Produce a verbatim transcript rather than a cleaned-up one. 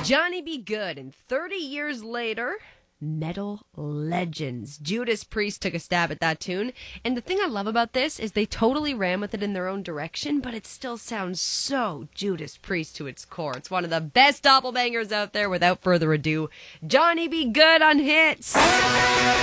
Johnny B. Good, and thirty years later, Metal Legends. Judas Priest took a stab at that tune, and the thing I love about this is they totally ran with it in their own direction, but it still sounds so Judas Priest to its core. It's one of the best doppelbangers out there. Without further ado, Johnny B. Good on Hits.